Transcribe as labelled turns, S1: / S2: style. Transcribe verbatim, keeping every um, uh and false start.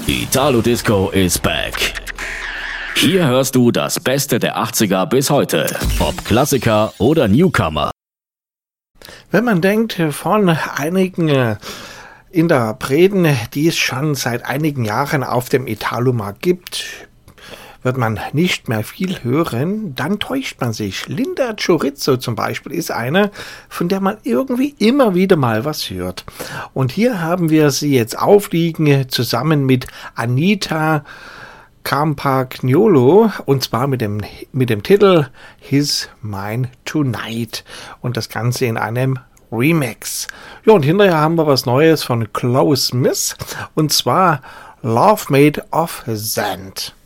S1: Italo Disco is back. Hier hörst du das Beste der achtziger bis heute, ob Klassiker oder Newcomer.
S2: Wenn man denkt, von einigen Interpreten, die es schon seit einigen Jahren auf dem Italo-Markt gibt, wird man nicht mehr viel hören, dann täuscht man sich. Linda Chorizo zum Beispiel ist eine, von der man irgendwie immer wieder mal was hört. Und hier haben wir sie jetzt aufliegen, zusammen mit Anita Campagnolo, und zwar mit dem, mit dem Titel His Mine Tonight. Und das Ganze in einem Remix. Ja, und hinterher haben wir was Neues von Chloe Smith, und zwar Love Made of Sand.